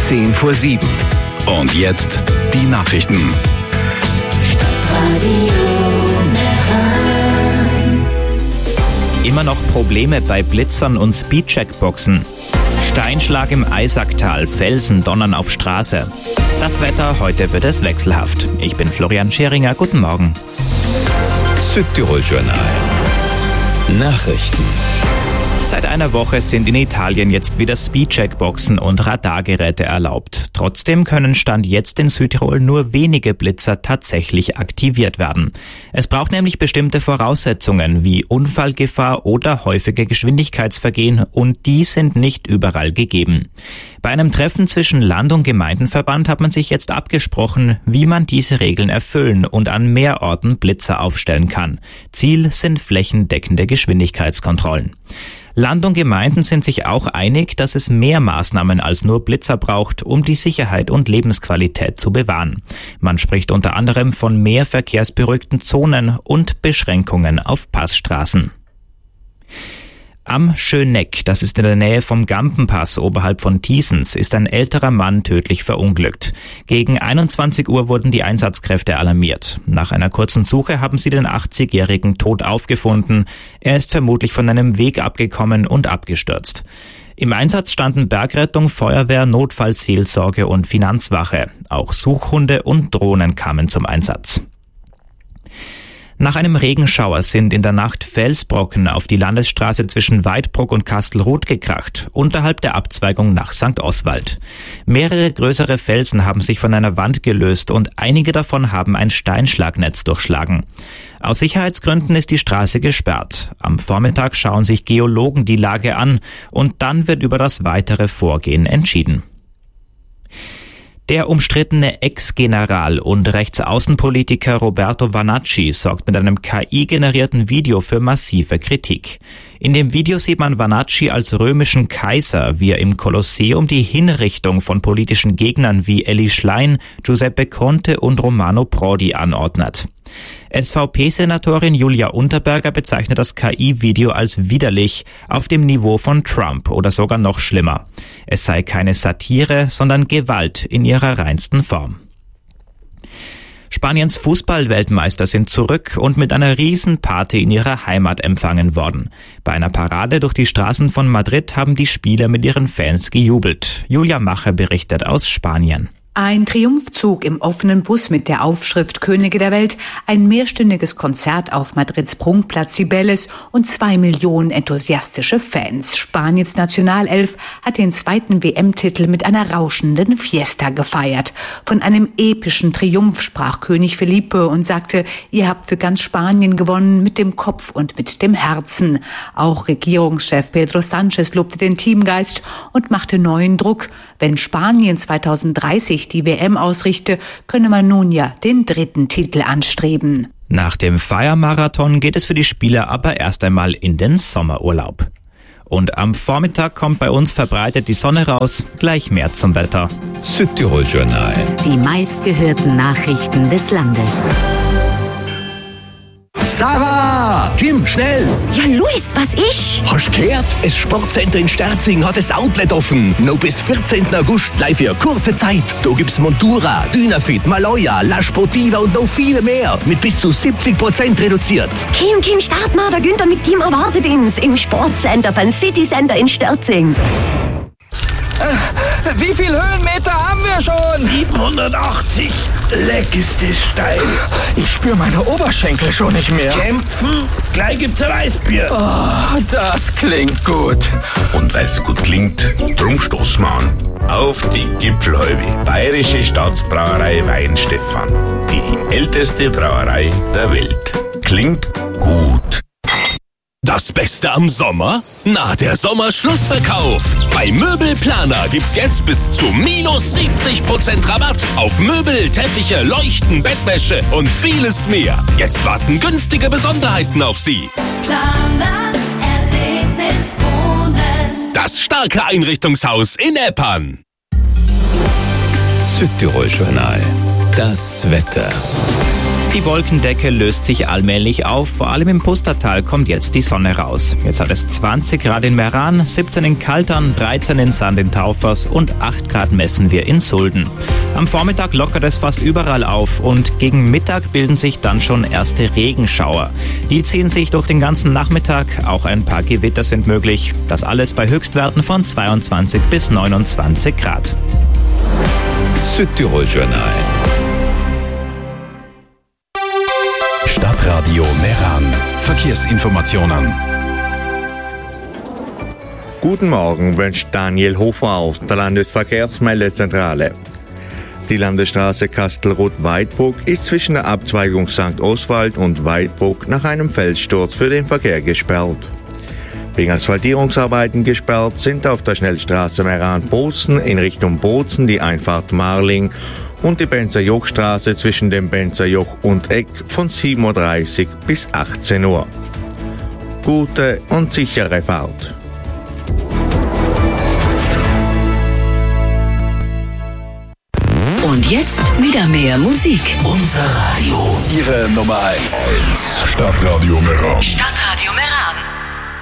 7:10. Und jetzt die Nachrichten. Immer noch Probleme bei Blitzern und Speedcheckboxen. Steinschlag im Eisacktal, Felsen donnern auf Straße. Das Wetter, heute wird es wechselhaft. Ich bin Florian Scheringer, guten Morgen. Südtirol Journal. Nachrichten. Seit einer Woche sind in Italien jetzt wieder Speedcheckboxen und Radargeräte erlaubt. Trotzdem können Stand jetzt in Südtirol nur wenige Blitzer tatsächlich aktiviert werden. Es braucht nämlich bestimmte Voraussetzungen wie Unfallgefahr oder häufige Geschwindigkeitsvergehen und die sind nicht überall gegeben. Bei einem Treffen zwischen Land- und Gemeindenverband hat man sich jetzt abgesprochen, wie man diese Regeln erfüllen und an mehr Orten Blitzer aufstellen kann. Ziel sind flächendeckende Geschwindigkeitskontrollen. Land und Gemeinden sind sich auch einig, dass es mehr Maßnahmen als nur Blitzer braucht, um die Sicherheit und Lebensqualität zu bewahren. Man spricht unter anderem von mehr verkehrsberuhigten Zonen und Beschränkungen auf Passstraßen. Am Schöneck, das ist in der Nähe vom Gampenpass oberhalb von Thiesens, ist ein älterer Mann tödlich verunglückt. Gegen 21 Uhr wurden die Einsatzkräfte alarmiert. Nach einer kurzen Suche haben sie den 80-Jährigen tot aufgefunden. Er ist vermutlich von einem Weg abgekommen und abgestürzt. Im Einsatz standen Bergrettung, Feuerwehr, Notfallseelsorge und Finanzwache. Auch Suchhunde und Drohnen kamen zum Einsatz. Nach einem Regenschauer sind in der Nacht Felsbrocken auf die Landesstraße zwischen Weidbruck und Kastelruth gekracht, unterhalb der Abzweigung nach St. Oswald. Mehrere größere Felsen haben sich von einer Wand gelöst und einige davon haben ein Steinschlagnetz durchschlagen. Aus Sicherheitsgründen ist die Straße gesperrt. Am Vormittag schauen sich Geologen die Lage an und dann wird über das weitere Vorgehen entschieden. Der umstrittene Ex-General und Rechtsaußenpolitiker Roberto Vanacci sorgt mit einem KI-generierten Video für massive Kritik. In dem Video sieht man Vanacci als römischen Kaiser, wie er im Kolosseum die Hinrichtung von politischen Gegnern wie Elly Schlein, Giuseppe Conte und Romano Prodi anordnet. SVP-Senatorin Julia Unterberger bezeichnet das KI-Video als widerlich, auf dem Niveau von Trump oder sogar noch schlimmer. Es sei keine Satire, sondern Gewalt in ihrer reinsten Form. Spaniens Fußball-Weltmeister sind zurück und mit einer Riesenparty in ihrer Heimat empfangen worden. Bei einer Parade durch die Straßen von Madrid haben die Spieler mit ihren Fans gejubelt. Julia Macher berichtet aus Spanien. Ein Triumphzug im offenen Bus mit der Aufschrift Könige der Welt, ein mehrstündiges Konzert auf Madrids Prunkplatz Cibeles und 2 Millionen enthusiastische Fans. Spaniens Nationalelf hat den zweiten WM-Titel mit einer rauschenden Fiesta gefeiert. Von einem epischen Triumph sprach König Felipe und sagte, ihr habt für ganz Spanien gewonnen mit dem Kopf und mit dem Herzen. Auch Regierungschef Pedro Sánchez lobte den Teamgeist und machte neuen Druck. Wenn Spanien 2030 die WM ausrichte, könne man nun ja den 3. Titel anstreben. Nach dem Feiermarathon geht es für die Spieler aber erst einmal in den Sommerurlaub. Und am Vormittag kommt bei uns verbreitet die Sonne raus, gleich mehr zum Wetter. Südtirol Journal. Die meistgehörten Nachrichten des Landes. Sarah! Kim, schnell! Ja, Luis, was ist? Hast gehört? Das Sportcenter in Sterzing hat das Outlet offen. Noch bis 14. August gleich für kurze Zeit. Da gibt's Montura, Dynafit, Maloja, La Sportiva und noch viele mehr. Mit bis zu 70% reduziert. Kim, start mal, der Günther mit Team erwartet uns im Sportcenter von City Center in Sterzing. Wie viel Höhenmeter haben wir schon? 780. Leck ist das steil. Ich spüre meine Oberschenkel schon nicht mehr. Kämpfen? Gleich gibt's ein Weißbier. Oh, das klingt gut. Und weil's gut klingt, drum stoßen wir an. Auf die Gipfelhäube. Bayerische Staatsbrauerei Weihenstephan. Die älteste Brauerei der Welt. Klingt gut. Das Beste am Sommer? Na, der Sommerschlussverkauf. Bei Möbelplaner gibt's jetzt bis zu minus 70% Rabatt auf Möbel, Teppiche, Leuchten, Bettwäsche und vieles mehr. Jetzt warten günstige Besonderheiten auf Sie. Planer Erlebnis Wohnen. Das starke Einrichtungshaus in Eppern. Südtirol Journal. Das Wetter. Die Wolkendecke löst sich allmählich auf. Vor allem im Pustertal kommt jetzt die Sonne raus. Jetzt hat es 20 Grad in Meran, 17 in Kaltern, 13 in Sand in Taufers und 8 Grad messen wir in Sulden. Am Vormittag lockert es fast überall auf und gegen Mittag bilden sich dann schon erste Regenschauer. Die ziehen sich durch den ganzen Nachmittag. Auch ein paar Gewitter sind möglich. Das alles bei Höchstwerten von 22 bis 29 Grad. Südtirol Journal. Stadtradio Meran. Verkehrsinformationen. Guten Morgen, wünscht Daniel Hofer auf der Landesverkehrsmeldezentrale. Die Landesstraße Kastelruth-Weidbruck ist zwischen der Abzweigung St. Oswald und Weidbruck nach einem Felssturz für den Verkehr gesperrt. Wegen Asphaltierungsarbeiten gesperrt sind auf der Schnellstraße Meran-Bozen in Richtung Bozen die Einfahrt Marling und die Benserjochstraße zwischen dem Benserjoch und Eck von 7.30 Uhr bis 18 Uhr. Gute und sichere Fahrt. Und jetzt wieder mehr Musik. Unser Radio. Ihre Nummer 1. Stadtradio Meran. Stadtradio Meran.